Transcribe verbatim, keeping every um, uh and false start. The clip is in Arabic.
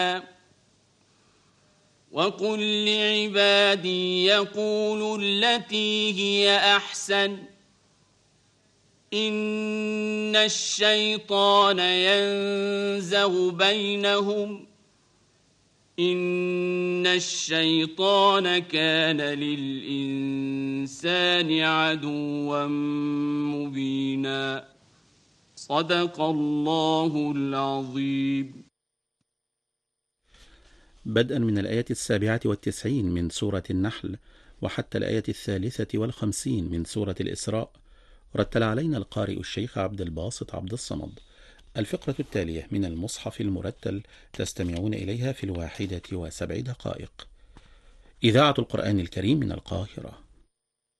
وقل لعبادي يقولوا التي هي أحسن إن الشيطان ينزغ بينهم إن الشيطان كان للإنسان عدوا مبينا. صدق الله العظيم. بدءا من الآية السابعة والتسعين من سورة النحل وحتى الآية الثالثة والخمسين من سورة الإسراء، رتل علينا القارئ الشيخ عبد الباسط عبد الصمد الفقرة التالية من المصحف المرتل، تستمعون إليها في الواحدة وسبع دقائق. إذاعة القرآن الكريم من القاهرة.